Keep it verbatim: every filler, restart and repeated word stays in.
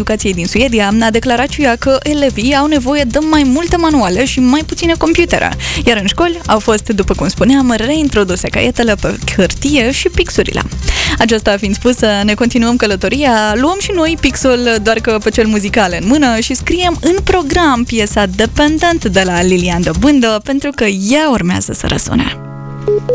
Educației din Suedia a declarat și ea că elevii au nevoie de mai multe manuale și mai puține computere. Iar în școli au fost, după cum spuneam, reintroduse caietele pe hârtie și pixurile. Aceasta fiind spusă, ne continuăm călătoria, luăm și noi pixul, doar că pe cel muzical în mână, și scriem în program piesa Dependent de la Lilian Dobândă, pentru că ea urmează să răsune.